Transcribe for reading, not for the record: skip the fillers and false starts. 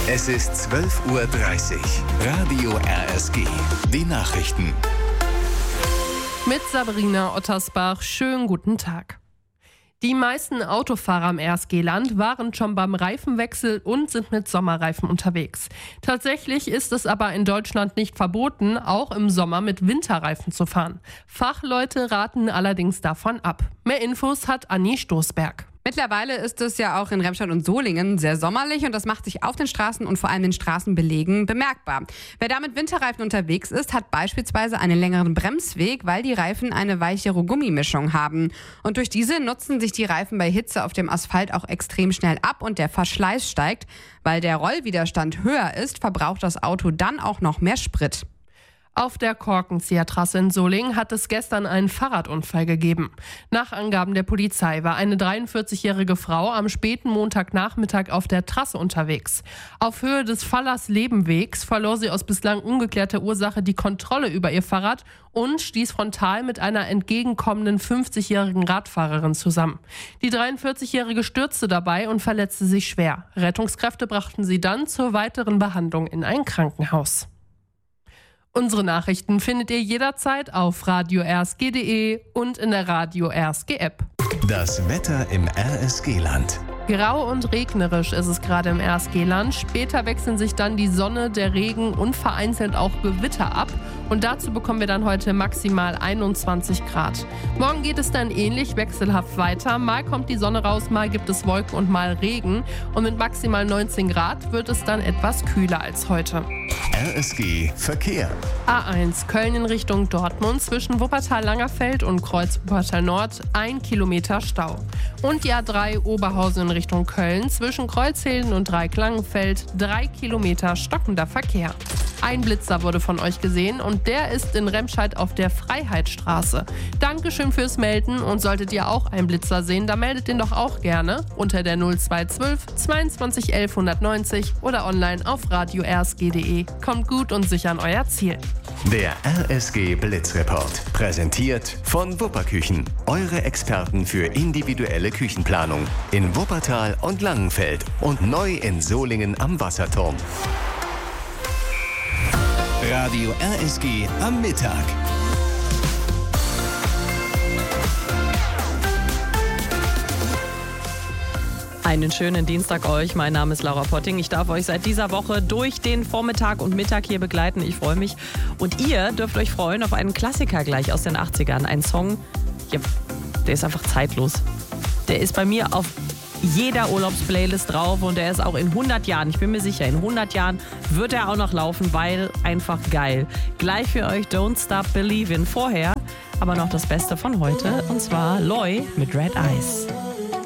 Es ist 12:30 Uhr. Radio RSG. Die Nachrichten. Mit Sabrina Ottersbach. Schönen guten Tag. Die meisten Autofahrer im RSG-Land waren schon beim Reifenwechsel und sind mit Sommerreifen unterwegs. Tatsächlich ist es aber in Deutschland nicht verboten, auch im Sommer mit Winterreifen zu fahren. Fachleute raten allerdings davon ab. Mehr Infos hat Anni Stoßberg. Mittlerweile ist es ja auch in Remscheid und Solingen sehr sommerlich und das macht sich auf den Straßen und vor allem den Straßenbelegen bemerkbar. Wer da mit Winterreifen unterwegs ist, hat beispielsweise einen längeren Bremsweg, weil die Reifen eine weichere Gummimischung haben. Und durch diese nutzen sich die Reifen bei Hitze auf dem Asphalt auch extrem schnell ab und der Verschleiß steigt. Weil der Rollwiderstand höher ist, verbraucht das Auto dann auch noch mehr Sprit. Auf der Korkenziehertrasse in Solingen hat es gestern einen Fahrradunfall gegeben. Nach Angaben der Polizei war eine 43-jährige Frau am späten Montagnachmittag auf der Trasse unterwegs. Auf Höhe des Fallers-Lebenwegs verlor sie aus bislang ungeklärter Ursache die Kontrolle über ihr Fahrrad und stieß frontal mit einer entgegenkommenden 50-jährigen Radfahrerin zusammen. Die 43-jährige stürzte dabei und verletzte sich schwer. Rettungskräfte brachten sie dann zur weiteren Behandlung in ein Krankenhaus. Unsere Nachrichten findet ihr jederzeit auf radio-rsg.de und in der Radio RSG App. Das Wetter im RSG-Land. Grau und regnerisch ist es gerade im RSG-Land. Später wechseln sich dann die Sonne, der Regen und vereinzelt auch Gewitter ab. Und dazu bekommen wir dann heute maximal 21 Grad. Morgen geht es dann ähnlich wechselhaft weiter. Mal kommt die Sonne raus, mal gibt es Wolken und mal Regen. Und mit maximal 19 Grad wird es dann etwas kühler als heute. RSG Verkehr. A1 Köln in Richtung Dortmund zwischen Wuppertal-Langerfeld und Kreuz Wuppertal-Nord 1 Kilometer Stau. Und die A3 Oberhausen in Richtung Köln zwischen Kreuzhilden und Dreieck-Langenfeld 3 Kilometer stockender Verkehr. Ein Blitzer wurde von euch gesehen und der ist in Remscheid auf der Freiheitsstraße. Dankeschön fürs Melden und solltet ihr auch einen Blitzer sehen, dann meldet den doch auch gerne unter der 0212 22 11 190 oder online auf radio-rsg.de. Kommt gut und sicher an euer Ziel. Der RSG Blitzreport. Präsentiert von Wupperküchen. Eure Experten für individuelle Küchenplanung. In Wuppertal und Langenfeld und neu in Solingen am Wasserturm. Radio RSG am Mittag. Einen schönen Dienstag euch. Mein Name ist Laura Potting. Ich darf euch seit dieser Woche durch den Vormittag und Mittag hier begleiten. Ich freue mich. Und ihr dürft euch freuen auf einen Klassiker gleich aus den 80ern. Ein Song, ja, der ist einfach zeitlos. Der ist bei mir auf jeder Urlaubsplaylist drauf und der ist auch in 100 Jahren, ich bin mir sicher, in 100 Jahren wird er auch noch laufen, weil einfach geil. Gleich für euch Don't Stop Believin'. Vorher aber noch das Beste von heute und zwar Loy mit Red Eyes.